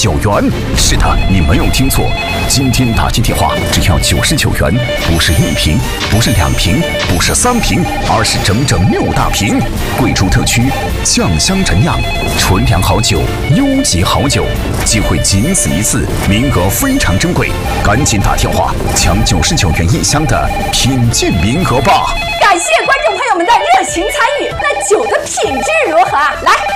元。是的，你没有听错，今天打进电话只要99元，不是1瓶，不是2瓶，不是3瓶，而是整整6大瓶。贵州特区酱香陈酿纯粮好酒，优级好酒，机会仅此一次，名额非常珍贵，赶紧打电话抢99元1箱的品鉴名额吧！ 感谢观众朋友们的热情参与，那酒的品质如何啊？来。